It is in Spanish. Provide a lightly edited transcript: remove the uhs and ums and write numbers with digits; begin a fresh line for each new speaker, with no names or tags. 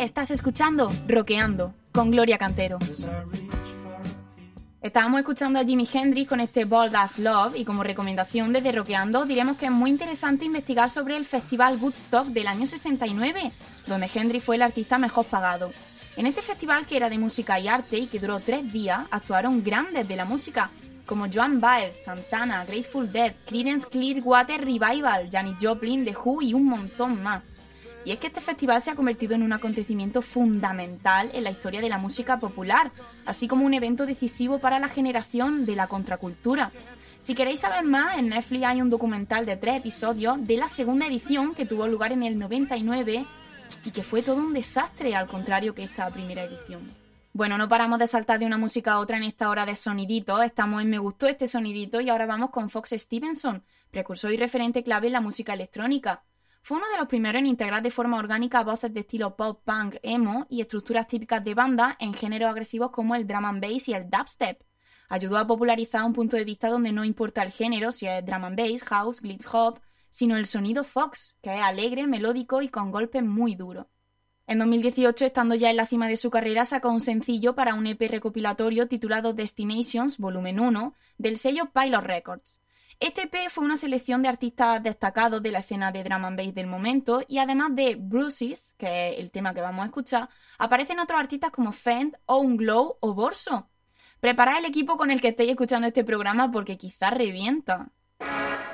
Estás escuchando Rockeando con Gloria Cantero. Estábamos escuchando a Jimi Hendrix con este Bold as Love y como recomendación desde Rockeando diremos que es muy interesante investigar sobre el Festival Woodstock del año 69, donde Hendrix fue el artista mejor pagado. En este festival, que era de música y arte y que duró 3 días, actuaron grandes de la música como Joan Baez, Santana, Grateful Dead, Creedence Clearwater Revival, Janis Joplin, The Who y un montón más. Y es que este festival se ha convertido en un acontecimiento fundamental en la historia de la música popular, así como un evento decisivo para la generación de la contracultura. Si queréis saber más, en Netflix hay un documental de 3 episodios de la segunda edición que tuvo lugar en el 99 y que fue todo un desastre, al contrario que esta primera edición. Bueno, no paramos de saltar de una música a otra en esta hora de soniditos. Estamos en Me Gustó Este Sonidito y ahora vamos con Fox Stevenson, precursor y referente clave en la música electrónica. Fue uno de los primeros en integrar de forma orgánica voces de estilo pop, punk, emo y estructuras típicas de banda en géneros agresivos como el drum and bass y el dubstep. Ayudó a popularizar un punto de vista donde no importa el género, si es drum and bass, house, glitch hop, sino el sonido Fox, que es alegre, melódico y con golpes muy duros. En 2018, estando ya en la cima de su carrera, sacó un sencillo para un EP recopilatorio titulado Destinations Volumen 1 del sello Pilot Records. Este EP fue una selección de artistas destacados de la escena de drum and bass del momento y además de Bruises, que es el tema que vamos a escuchar, aparecen otros artistas como Fent, Own Glow o Borso. Preparad el equipo con el que estéis escuchando este programa porque quizás revienta.